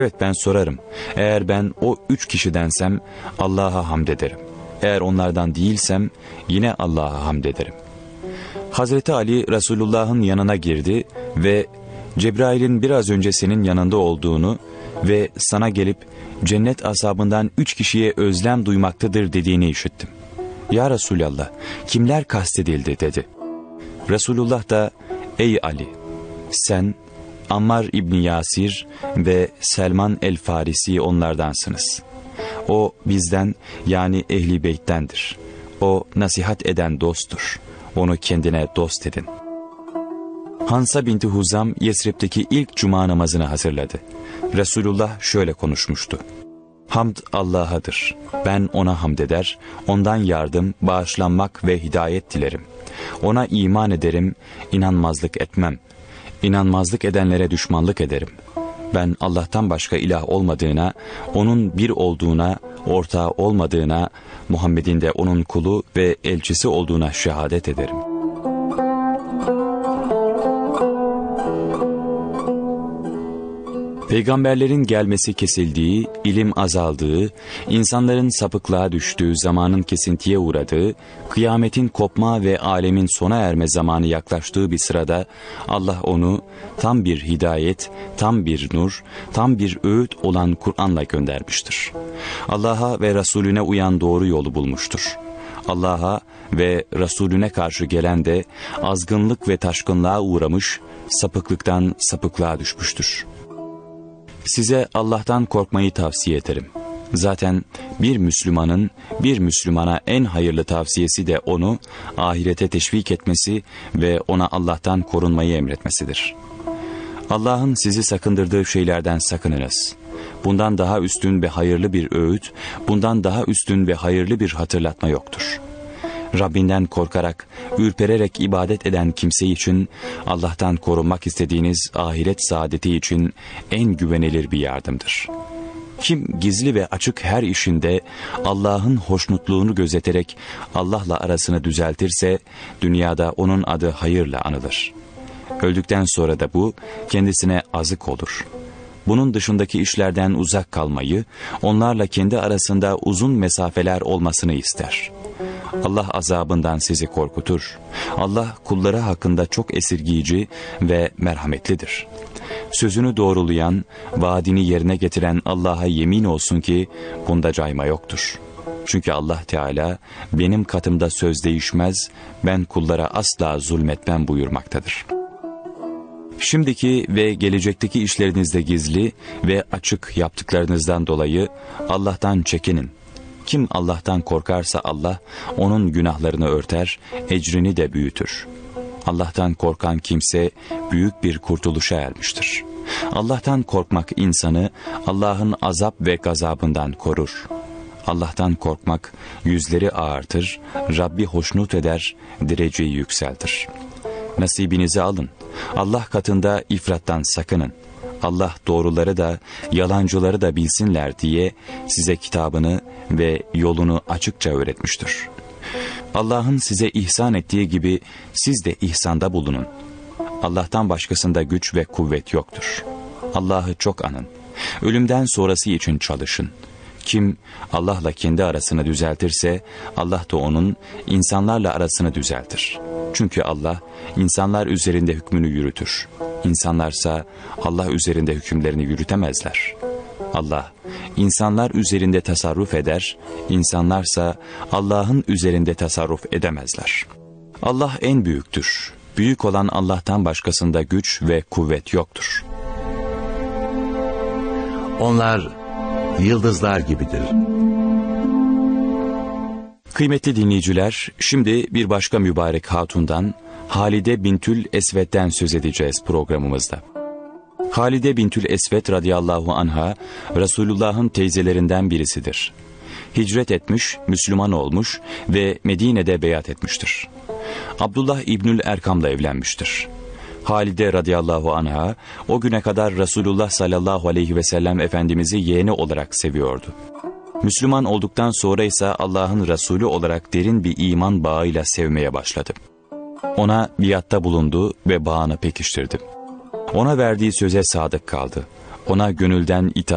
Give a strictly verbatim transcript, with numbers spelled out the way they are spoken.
Evet, ben sorarım. Eğer ben o üç kişidensem Allah'a hamd ederim. Eğer onlardan değilsem yine Allah'a hamd ederim. Hazreti Ali Resulullah'ın yanına girdi ve Cebrail'in biraz önce senin yanında olduğunu ve sana gelip cennet ashabından üç kişiye özlem duymaktadır dediğini işittim. Ya Resulallah, kimler kastedildi dedi. Resulullah da ey Ali, sen Ammar İbni Yasir ve Selman el-Farisi onlardansınız. O bizden, yani Ehli Beyt'tendir. O nasihat eden dosttur. Onu kendine dost edin. Hansa binti Huzam Yesrib'deki ilk cuma namazını hazırladı. Resulullah şöyle konuşmuştu. Hamd Allah'adır. Ben ona hamd eder, ondan yardım, bağışlanmak ve hidayet dilerim. Ona iman ederim, inanmazlık etmem. İnanmazlık edenlere düşmanlık ederim. Ben Allah'tan başka ilah olmadığına, onun bir olduğuna, ortağı olmadığına, Muhammed'in de onun kulu ve elçisi olduğuna şehadet ederim. Peygamberlerin gelmesi kesildiği, ilim azaldığı, insanların sapıklığa düştüğü, zamanın kesintiye uğradığı, kıyametin kopma ve alemin sona erme zamanı yaklaştığı bir sırada Allah onu tam bir hidayet, tam bir nur, tam bir öğüt olan Kur'an'la göndermiştir. Allah'a ve Resulüne uyan doğru yolu bulmuştur. Allah'a ve Resulüne karşı gelen de azgınlık ve taşkınlığa uğramış, sapıklıktan sapıklığa düşmüştür. Size Allah'tan korkmayı tavsiye ederim. Zaten bir Müslümanın bir Müslümana en hayırlı tavsiyesi de onu ahirete teşvik etmesi ve ona Allah'tan korunmayı emretmesidir. Allah'ın sizi sakındırdığı şeylerden sakınınız. Bundan daha üstün ve hayırlı bir öğüt, bundan daha üstün ve hayırlı bir hatırlatma yoktur. Rabbinden korkarak, ürpererek ibadet eden kimse için Allah'tan korunmak istediğiniz ahiret saadeti için en güvenilir bir yardımdır. Kim gizli ve açık her işinde Allah'ın hoşnutluğunu gözeterek Allah'la arasını düzeltirse dünyada onun adı hayırla anılır. Öldükten sonra da bu kendisine azık olur. Bunun dışındaki işlerden uzak kalmayı, onlarla kendi arasında uzun mesafeler olmasını ister. Allah azabından sizi korkutur. Allah kulları hakkında çok esirgiyici ve merhametlidir. Sözünü doğrulayan, vaadini yerine getiren Allah'a yemin olsun ki bunda cayma yoktur. Çünkü Allah Teala benim katımda söz değişmez, ben kullara asla zulmetmem buyurmaktadır. Şimdiki ve gelecekteki işlerinizde gizli ve açık yaptıklarınızdan dolayı Allah'tan çekinin. Kim Allah'tan korkarsa Allah onun günahlarını örter, ecrini de büyütür. Allah'tan korkan kimse büyük bir kurtuluşa ermiştir. Allah'tan korkmak insanı Allah'ın azap ve gazabından korur. Allah'tan korkmak yüzleri ağartır, Rabbi hoşnut eder, dereceyi yükseltir. Nasibinizi alın. Allah katında ifrattan sakının. Allah doğruları da yalancıları da bilsinler diye size kitabını ve yolunu açıkça öğretmiştir. Allah'ın size ihsan ettiği gibi siz de ihsanda bulunun. Allah'tan başkasında güç ve kuvvet yoktur. Allah'ı çok anın. Ölümden sonrası için çalışın. Kim Allah'la kendi arasını düzeltirse Allah da onun insanlarla arasını düzeltir. Çünkü Allah insanlar üzerinde hükmünü yürütür. İnsanlarsa Allah üzerinde hükümlerini yürütemezler. Allah insanlar üzerinde tasarruf eder, insanlarsa Allah'ın üzerinde tasarruf edemezler. Allah en büyüktür. Büyük olan Allah'tan başkasında güç ve kuvvet yoktur. Onlar yıldızlar gibidir. Kıymetli dinleyiciler, şimdi bir başka mübarek hatundan, Halide Bintül Esved'den söz edeceğiz programımızda. Halide Bintül Esved radıyallahu anha, Resulullah'ın teyzelerinden birisidir. Hicret etmiş, Müslüman olmuş ve Medine'de beyat etmiştir. Abdullah İbnül Erkam'la evlenmiştir. Halide radıyallahu anha, o güne kadar Resulullah sallallahu aleyhi ve sellem Efendimiz'i yeğeni olarak seviyordu. Müslüman olduktan sonra ise Allah'ın Resulü olarak derin bir iman bağıyla sevmeye başladı. Ona biatta bulundu ve bağını pekiştirdi. Ona verdiği söze sadık kaldı. Ona gönülden itaat